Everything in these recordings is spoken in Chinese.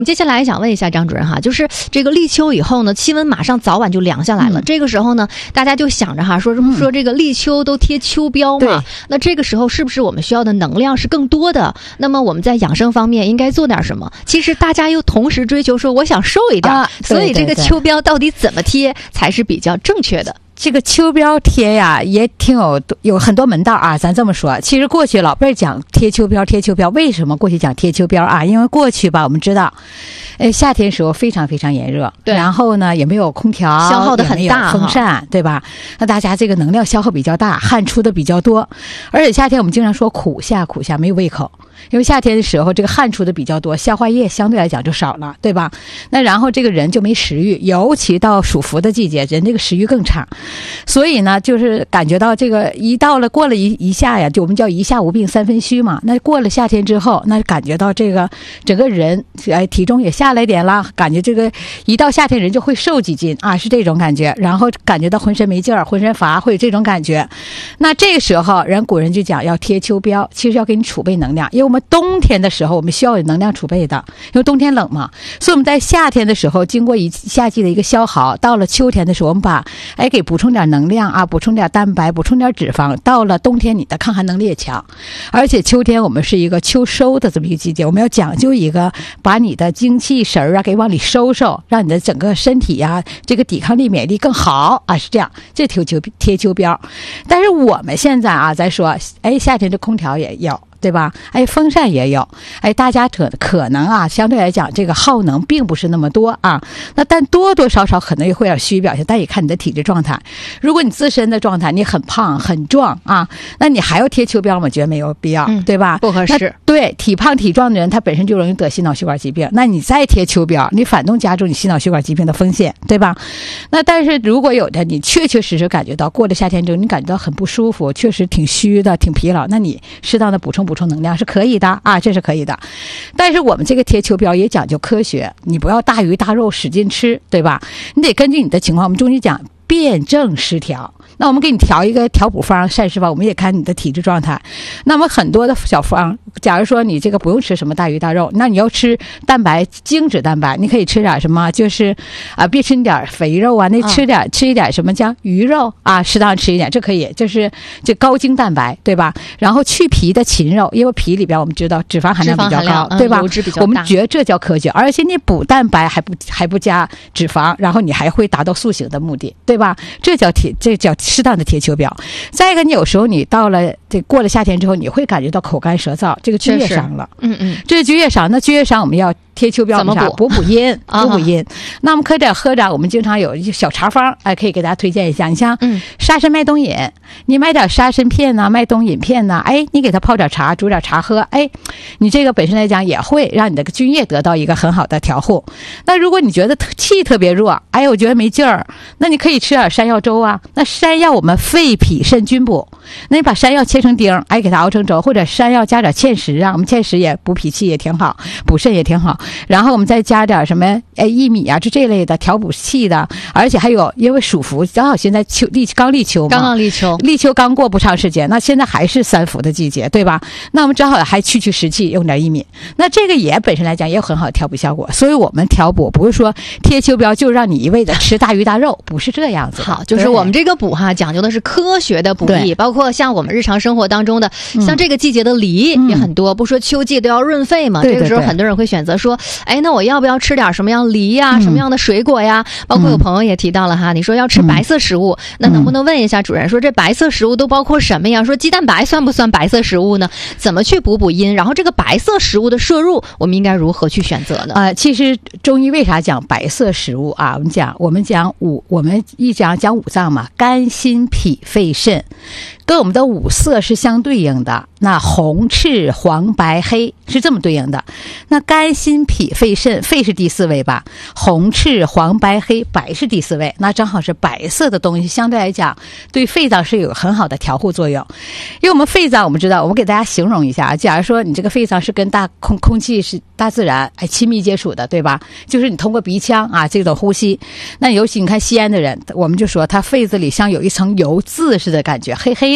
接下来想问一下张主任哈，就是这个立秋以后呢，气温马上早晚就凉下来了，这个时候呢，大家就想着哈，说这个立秋都贴秋膘嘛，那这个时候是不是我们需要的能量是更多的？那么我们在养生方面应该做点什么？其实大家又同时追求说我想瘦一点，所以这个秋膘到底怎么贴才是比较正确的？ 这个秋膘贴呀，也挺有很多门道啊。咱这么说，其实过去老辈讲贴秋膘，为什么过去讲贴秋膘啊？因为过去吧，我们知道，夏天时候非常非常炎热，对，然后呢也没有空调， 消耗的很大， 风扇，对吧？那大家这个能量消耗比较大，汗出的比较多，而且夏天我们经常说苦夏没有胃口。因为夏天的时候这个汗出的比较多，消化液相对来讲就少了，对吧？那然后这个人就没食欲，尤其到属伏的季节，人这个食欲更差。所以呢就是感觉到这个过了一夏呀，就我们叫一夏无病三分虚嘛。那过了夏天之后，那感觉到这个整个人体重也下来点了，感觉这个一到夏天人就会瘦几斤啊，是这种感觉。然后感觉到浑身没劲儿，浑身乏，会有这种感觉。那这个时候古人就讲要贴秋膘，其实要给你储备能量，因为我们冬天的时候我们需要有能量储备的，因为冬天冷嘛，所以我们在夏天的时候经过夏季的一个消耗，到了秋天的时候我们把给补充点能量啊，补充点蛋白，补充点脂肪，到了冬天你的抗寒能力也强。而且秋天我们是一个秋收的这么一个季节，我们要讲究一个把你的精气神啊给往里收，让你的整个身体啊这个抵抗力免疫力更好啊，是这样，这贴秋膘。但是我们现在啊在说夏天这空调也有，对吧？风扇也有，大家可能啊，相对来讲这个耗能并不是那么多啊。那但多多少少可能也会有虚表现，但也看你的体质状态。如果你自身的状态你很胖很壮啊，那你还要贴秋膘，我觉得没有必要，对吧？ 不合适。 对，体胖体壮的人他本身就容易得心脑血管疾病，那你再贴秋膘，你反动加重你心脑血管疾病的风险，对吧？那但是如果有的你确实感觉到过了夏天之后你感觉到很不舒服，确实挺虚的挺疲劳，那你适当的补充能量是可以的啊，这是可以的。但是我们这个贴秋膘也讲究科学，你不要大鱼大肉使劲吃，对吧？你得根据你的情况，我们中医讲辩证失调。那我们给你调一个调补方膳食法，我们也看你的体质状态。那么很多的小方，假如说你这个不用吃什么大鱼大肉，那你要吃蛋白，精脂蛋白，你可以吃点什么，就是别吃点肥肉啊，那吃一点什么叫鱼肉啊，适当吃一点，这可以，就是这高精蛋白，对吧？然后去皮的禽肉，因为皮里边我们知道脂肪含量比较高，对吧？ 油脂比较大， 我们觉得这叫科学，而且你补蛋白还不加脂肪，然后你还会达到塑形的目的，对吧？这叫适当的贴秋膘。再一个，你有时候你到了过了夏天之后，你会感觉到口干舌燥，这个居液伤了。这个居液伤，那居液伤我们要贴秋膘， 怎么补？ 补阴，补阴。那我们可以喝点，我们经常有一些小茶方，可以给大家推荐一下。你像沙参麦冬饮，你买点沙参片呐、麦冬饮片呐，你给它泡点茶，煮点茶喝，你这个本身来讲也会让你的菌液得到一个很好的调护。那如果你觉得气特别弱，我觉得没劲儿，那你可以吃点山药粥啊。那山药我们肺脾肾均补，那你把山药切成丁，给它熬成粥，或者山药加点芡实啊，我们芡实也补脾气也挺好，补肾也挺好。然后我们再加点什么薏米啊，这类的调补气的。而且还有，因为属伏，正好现在刚立秋嘛，立秋刚过不长时间，那现在还是三伏的季节，对吧？那我们正好还去湿气，用点薏米，那这个也本身来讲也有很好的调补效果。所以我们调补不是说贴秋膘就让你一味的吃大鱼大肉，不是这样子。 好，就是我们这个补讲究的是科学的补益，包括像我们日常生活当中的，像这个季节的梨也很多，不说秋季都要润肺嘛，这个时候很多人会选择说，那我要不要吃点什么样梨呀，什么样的水果呀？包括有朋友也提到了哈，你说要吃白色食物，那能不能问一下主任，说这白色食物都包括什么呀？说鸡蛋白算不算白色食物呢？怎么去补阴？然后这个白色食物的摄入，我们应该如何去选择呢？ 其实中医为啥讲白色食物啊？我们讲五脏嘛，肝心脾肺肾，跟我们的五色是相对应的。那红赤黄白黑是这么对应的。那肝心脾肺肾，肺是第4位吧，红赤黄白黑，白是第4位，那正好是白色的东西相对来讲对肺脏是有很好的调护作用。因为我们肺脏我们知道，我们给大家形容一下，假如说你这个肺脏是跟空气是大自然亲密接触的，对吧？就是你通过鼻腔啊这种呼吸。那尤其你看西安的人，我们就说他肺子里像有一层油渍似的感觉，黑黑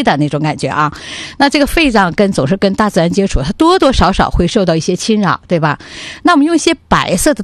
的那种感觉啊。那这个肺脏总是跟大自然接触，它多多少少会受到一些侵扰，对吧？那我们用一些白色的